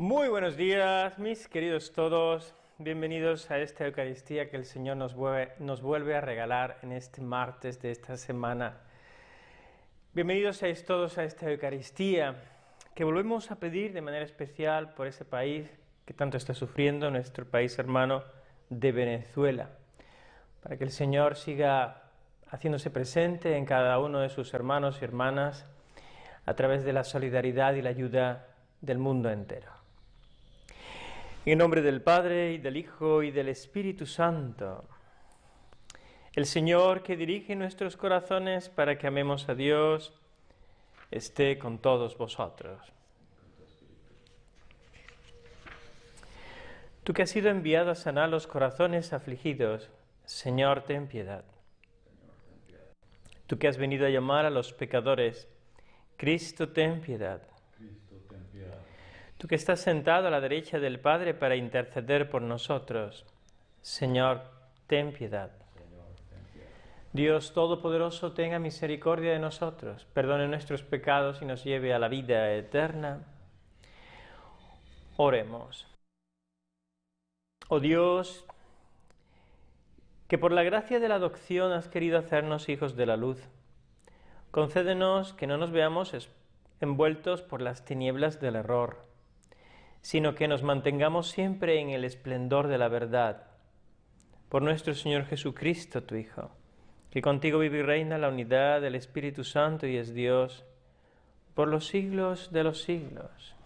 Muy buenos días, mis queridos todos. Bienvenidos a esta Eucaristía que el Señor nos vuelve a regalar en este martes de esta semana. Bienvenidos seáis todos a esta Eucaristía que volvemos a pedir de manera especial por ese país que tanto está sufriendo, nuestro país hermano de Venezuela, para que el Señor siga haciéndose presente en cada uno de sus hermanos y hermanas a través de la solidaridad y la ayuda del mundo entero. En nombre del Padre, y del Hijo, y del Espíritu Santo, el Señor que dirige nuestros corazones para que amemos a Dios, esté con todos vosotros. Tú que has sido enviado a sanar los corazones afligidos, Señor, ten piedad. Tú que has venido a llamar a los pecadores, Cristo, ten piedad. Tú que estás sentado a la derecha del Padre para interceder por nosotros, Señor, ten piedad. Dios Todopoderoso, tenga misericordia de nosotros, perdone nuestros pecados y nos lleve a la vida eterna. Oremos. Oh Dios, que por la gracia de la adopción has querido hacernos hijos de la luz, concédenos que no nos veamos envueltos por las tinieblas del error, sino que nos mantengamos siempre en el esplendor de la verdad. Por nuestro Señor Jesucristo, tu Hijo, que contigo vive y reina la unidad del Espíritu Santo y es Dios por los siglos de los siglos.